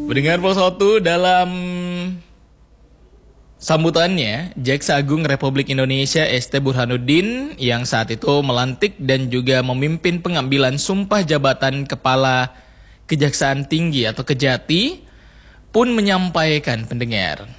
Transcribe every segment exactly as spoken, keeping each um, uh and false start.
Pendengar Pos satu, dalam sambutannya, Jaksa Agung Republik Indonesia S T Burhanuddin yang saat itu melantik dan juga memimpin pengambilan sumpah jabatan Kepala Kejaksaan Tinggi atau Kejati pun menyampaikan, pendengar,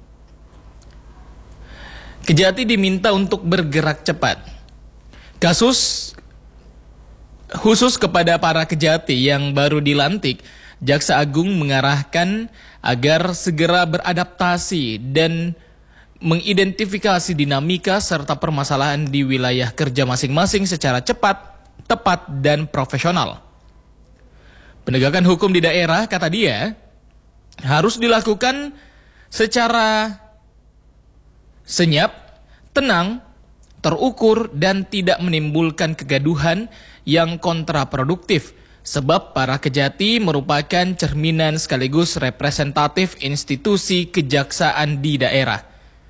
Kejati diminta untuk bergerak cepat. Kasus khusus kepada para Kejati yang baru dilantik, Jaksa Agung mengarahkan agar segera beradaptasi dan mengidentifikasi dinamika serta permasalahan di wilayah kerja masing-masing secara cepat, tepat, dan profesional. Penegakan hukum di daerah, kata dia, harus dilakukan secara senyap, tenang, terukur, dan tidak menimbulkan kegaduhan yang kontraproduktif. Sebab para Kejati merupakan cerminan sekaligus representatif institusi kejaksaan di daerah.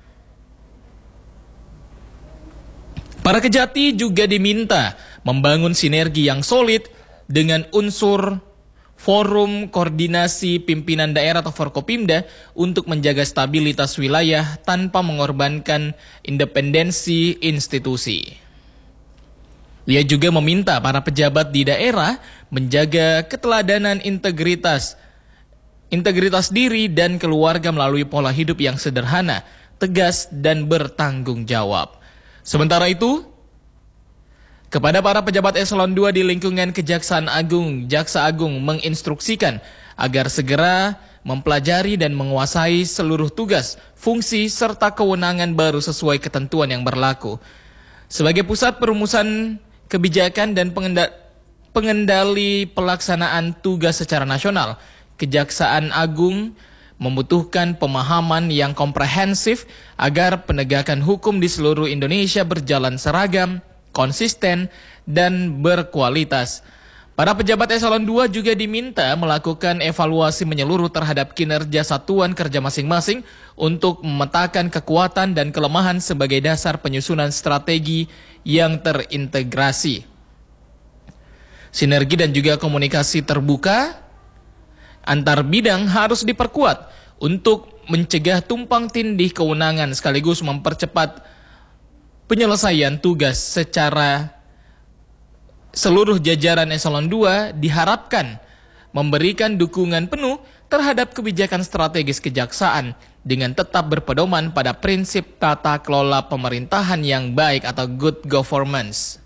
Para Kejati juga diminta membangun sinergi yang solid dengan unsur Forum Koordinasi Pimpinan Daerah atau Forkopimda untuk menjaga stabilitas wilayah tanpa mengorbankan independensi institusi. Ia juga meminta para pejabat di daerah menjaga keteladanan integritas, integritas diri dan keluarga melalui pola hidup yang sederhana, tegas, dan bertanggung jawab. Sementara itu, kepada para pejabat eselon dua di lingkungan Kejaksaan Agung, Jaksa Agung menginstruksikan agar segera mempelajari dan menguasai seluruh tugas, fungsi, serta kewenangan baru sesuai ketentuan yang berlaku. Sebagai pusat perumusan kebijakan dan pengendali pelaksanaan tugas secara nasional, Kejaksaan Agung membutuhkan pemahaman yang komprehensif agar penegakan hukum di seluruh Indonesia berjalan seragam, konsisten, dan berkualitas. Para pejabat eselon dua juga diminta melakukan evaluasi menyeluruh terhadap kinerja satuan kerja masing-masing untuk memetakan kekuatan dan kelemahan sebagai dasar penyusunan strategi yang terintegrasi. Sinergi dan juga komunikasi terbuka antar bidang harus diperkuat untuk mencegah tumpang tindih kewenangan sekaligus mempercepat penyelesaian tugas secara seluruh jajaran eselon dua diharapkan memberikan dukungan penuh terhadap kebijakan strategis kejaksaan dengan tetap berpedoman pada prinsip tata kelola pemerintahan yang baik atau good governance.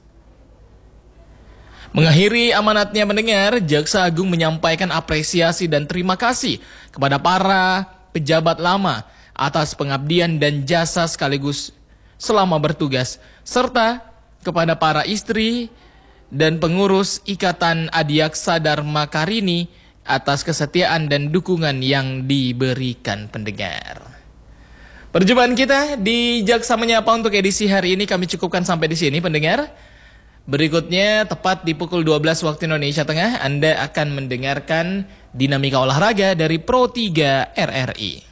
Mengakhiri amanatnya, mendengar, Jaksa Agung menyampaikan apresiasi dan terima kasih kepada para pejabat lama atas pengabdian dan jasa sekaligus selama bertugas, serta kepada para istri dan pengurus Ikatan Adiaksa Dharma Karini atas kesetiaan dan dukungan yang diberikan, pendengar. Perjumpaan kita di Jaksa Menyapa untuk edisi hari ini kami cukupkan sampai di sini, pendengar. Berikutnya, tepat di pukul dua belas waktu Indonesia Tengah, Anda akan mendengarkan dinamika olahraga dari Pro tiga R R I.